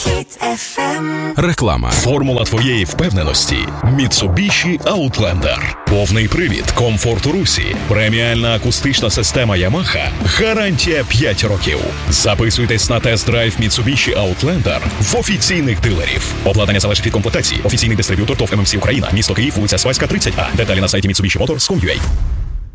Hit FM. Реклама. Формула твоєї впевненості. Mitsubishi Outlander. Повний привід, комфорт у русі, преміальна акустична система Yamaha, гарантія 5 років. Записуйтесь на тест-драйв Mitsubishi Outlander в офіційних дилерів. Обладнання залежить від комплектації. Офіційний дистриб'ютор ТОВ ММС Україна. Місто Київ, вулиця Свайська, 30А. Деталі на сайті MitsubishiMotors.com.ua.